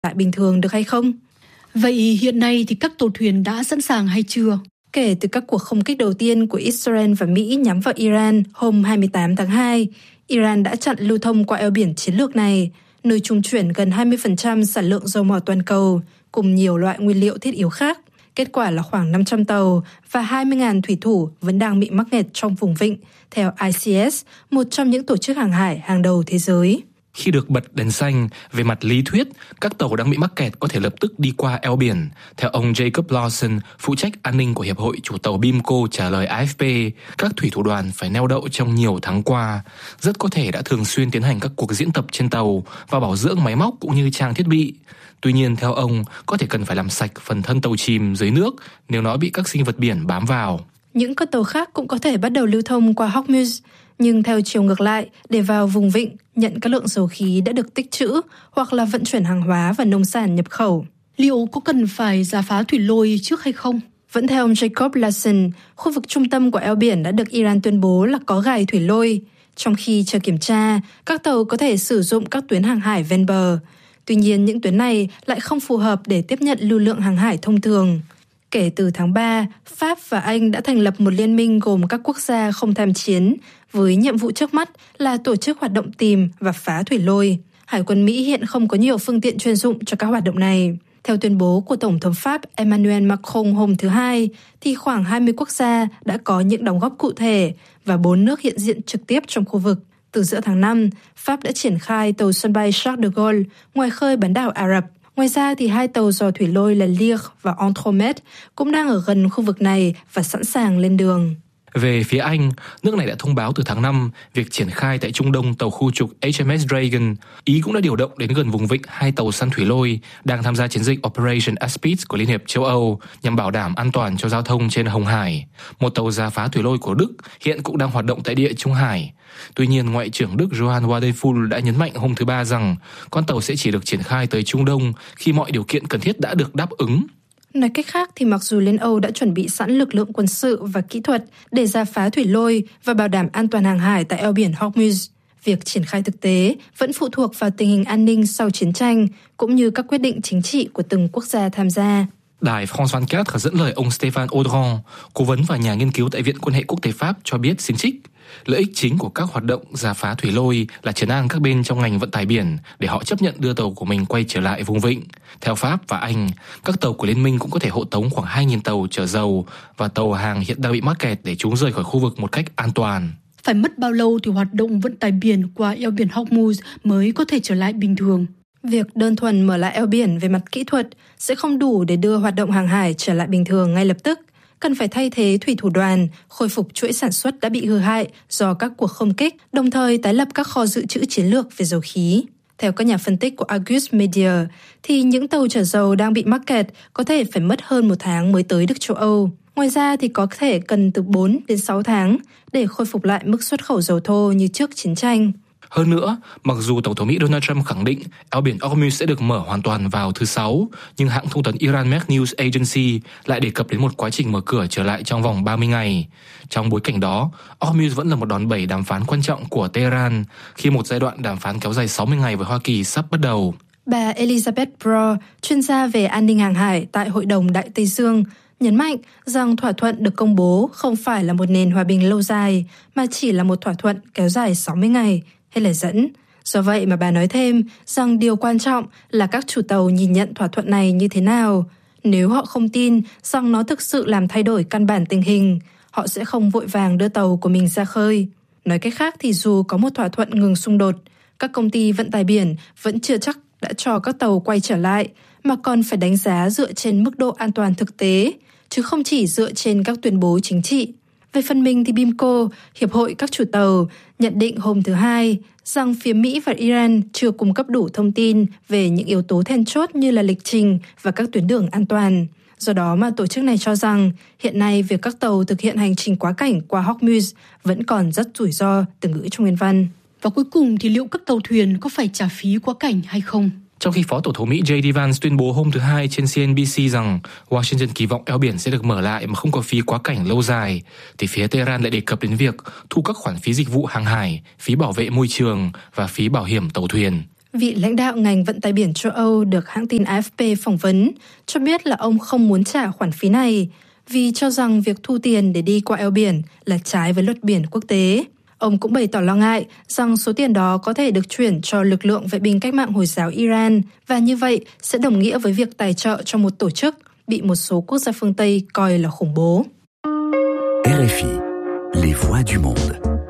lại bình thường được hay không? Vậy hiện nay thì các tàu thuyền đã sẵn sàng hay chưa? Kể từ các cuộc không kích đầu tiên của Israel và Mỹ nhắm vào Iran hôm 28 tháng 2, Iran đã chặn lưu thông qua eo biển chiến lược này, nơi trung chuyển gần 20% sản lượng dầu mỏ toàn cầu, cùng nhiều loại nguyên liệu thiết yếu khác. Kết quả là khoảng 500 tàu và 20.000 thủy thủ vẫn đang bị mắc kẹt trong vùng vịnh, theo ICS, một trong những tổ chức hàng hải hàng đầu thế giới. Khi được bật đèn xanh, về mặt lý thuyết, các tàu đang bị mắc kẹt có thể lập tức đi qua eo biển. Theo ông Jacob Lawson, phụ trách an ninh của Hiệp hội Chủ tàu BIMCO trả lời AFP, các thủy thủ đoàn phải neo đậu trong nhiều tháng qua. Rất có thể đã thường xuyên tiến hành các cuộc diễn tập trên tàu và bảo dưỡng máy móc cũng như trang thiết bị. Tuy nhiên, theo ông, có thể cần phải làm sạch phần thân tàu chìm dưới nước nếu nó bị các sinh vật biển bám vào. Những con tàu khác cũng có thể bắt đầu lưu thông qua Hormuz, nhưng theo chiều ngược lại, để vào vùng vịnh, nhận các lượng dầu khí đã được tích trữ hoặc là vận chuyển hàng hóa và nông sản nhập khẩu. Liệu có cần phải rà phá thủy lôi trước hay không? Vẫn theo ông Jacob Lawson, khu vực trung tâm của eo biển đã được Iran tuyên bố là có gài thủy lôi. Trong khi chờ kiểm tra, các tàu có thể sử dụng các tuyến hàng hải ven bờ. Tuy nhiên, những tuyến này lại không phù hợp để tiếp nhận lưu lượng hàng hải thông thường. Kể từ tháng 3, Pháp và Anh đã thành lập một liên minh gồm các quốc gia không tham chiến, với nhiệm vụ trước mắt là tổ chức hoạt động tìm và phá thủy lôi. Hải quân Mỹ hiện không có nhiều phương tiện chuyên dụng cho các hoạt động này. Theo tuyên bố của Tổng thống Pháp Emmanuel Macron hôm thứ Hai, thì khoảng 20 quốc gia đã có những đóng góp cụ thể và 4 nước hiện diện trực tiếp trong khu vực. Từ giữa tháng 5, Pháp đã triển khai tàu sân bay Charles de Gaulle ngoài khơi bán đảo Ả Rập. Ngoài ra thì 2 tàu dò thủy lôi là Lyre và Andromède cũng đang ở gần khu vực này và sẵn sàng lên đường. Về phía Anh, nước này đã thông báo từ tháng 5 việc triển khai tại Trung Đông tàu khu trục HMS Dragon. Ý cũng đã điều động đến gần vùng vịnh 2 tàu săn thủy lôi đang tham gia chiến dịch Operation Aspid của Liên hiệp châu Âu nhằm bảo đảm an toàn cho giao thông trên Hồng Hải. Một tàu rà phá thủy lôi của Đức hiện cũng đang hoạt động tại địa Trung Hải. Tuy nhiên, Ngoại trưởng Đức Johann Wadephul đã nhấn mạnh hôm thứ Ba rằng con tàu sẽ chỉ được triển khai tới Trung Đông khi mọi điều kiện cần thiết đã được đáp ứng. Nói cách khác thì mặc dù Liên Âu đã chuẩn bị sẵn lực lượng quân sự và kỹ thuật để rà phá thủy lôi và bảo đảm an toàn hàng hải tại eo biển Hormuz, việc triển khai thực tế vẫn phụ thuộc vào tình hình an ninh sau chiến tranh cũng như các quyết định chính trị của từng quốc gia tham gia. Đài France 24 dẫn lời ông Stéphane Audran, cố vấn và nhà nghiên cứu tại Viện Quân hệ Quốc tế Pháp cho biết xin trích, lợi ích chính của các hoạt động rà phá thủy lôi là trấn an các bên trong ngành vận tải biển để họ chấp nhận đưa tàu của mình quay trở lại vùng vịnh. Theo Pháp và Anh, các tàu của Liên minh cũng có thể hộ tống khoảng 2.000 tàu chở dầu và tàu hàng hiện đang bị mắc kẹt để chúng rời khỏi khu vực một cách an toàn. Phải mất bao lâu thì hoạt động vận tải biển qua eo biển Hormuz mới có thể trở lại bình thường? Việc đơn thuần mở lại eo biển về mặt kỹ thuật sẽ không đủ để đưa hoạt động hàng hải trở lại bình thường ngay lập tức. Cần phải thay thế thủy thủ đoàn, khôi phục chuỗi sản xuất đã bị hư hại do các cuộc không kích, đồng thời tái lập các kho dự trữ chiến lược về dầu khí. Theo các nhà phân tích của Argus Media, thì những tàu chở dầu đang bị mắc kẹt có thể phải mất hơn 1 tháng mới tới được châu Âu. Ngoài ra thì có thể cần từ 4 đến 6 tháng để khôi phục lại mức xuất khẩu dầu thô như trước chiến tranh. Hơn nữa, mặc dù Tổng thống Mỹ Donald Trump khẳng định eo biển Hormuz sẽ được mở hoàn toàn vào thứ Sáu, nhưng hãng thông tấn Iran Med News Agency lại đề cập đến một quá trình mở cửa trở lại trong vòng 30 ngày. Trong bối cảnh đó, Hormuz vẫn là một đòn bẩy đàm phán quan trọng của Tehran khi một giai đoạn đàm phán kéo dài 60 ngày với Hoa Kỳ sắp bắt đầu. Bà Elizabeth Brough, chuyên gia về an ninh hàng hải tại Hội đồng Đại Tây Dương, nhấn mạnh rằng thỏa thuận được công bố không phải là một nền hòa bình lâu dài, mà chỉ là một thỏa thuận kéo dài 60 ngày, hay lời dẫn. Do vậy mà bà nói thêm rằng điều quan trọng là các chủ tàu nhìn nhận thỏa thuận này như thế nào. Nếu họ không tin rằng nó thực sự làm thay đổi căn bản tình hình, họ sẽ không vội vàng đưa tàu của mình ra khơi. Nói cách khác thì dù có một thỏa thuận ngừng xung đột, các công ty vận tải biển vẫn chưa chắc đã cho các tàu quay trở lại, mà còn phải đánh giá dựa trên mức độ an toàn thực tế, chứ không chỉ dựa trên các tuyên bố chính trị. Về phần mình thì BIMCO, Hiệp hội các chủ tàu, nhận định hôm thứ Hai rằng phía Mỹ và Iran chưa cung cấp đủ thông tin về những yếu tố then chốt như là lịch trình và các tuyến đường an toàn. Do đó mà tổ chức này cho rằng hiện nay việc các tàu thực hiện hành trình quá cảnh qua Hormuz vẫn còn rất rủi ro, từ ngữ trong nguyên văn. Và cuối cùng thì liệu các tàu thuyền có phải trả phí quá cảnh hay không? Trong khi Phó Tổng thống Mỹ J.D. Vance tuyên bố hôm thứ Hai trên CNBC rằng Washington kỳ vọng eo biển sẽ được mở lại mà không có phí quá cảnh lâu dài, thì phía Tehran lại đề cập đến việc thu các khoản phí dịch vụ hàng hải, phí bảo vệ môi trường và phí bảo hiểm tàu thuyền. Vị lãnh đạo ngành vận tải biển châu Âu được hãng tin AFP phỏng vấn cho biết là ông không muốn trả khoản phí này vì cho rằng việc thu tiền để đi qua eo biển là trái với luật biển quốc tế. Ông cũng bày tỏ lo ngại rằng số tiền đó có thể được chuyển cho lực lượng vệ binh cách mạng Hồi giáo Iran và như vậy sẽ đồng nghĩa với việc tài trợ cho một tổ chức bị một số quốc gia phương Tây coi là khủng bố. RFI, les voix du monde.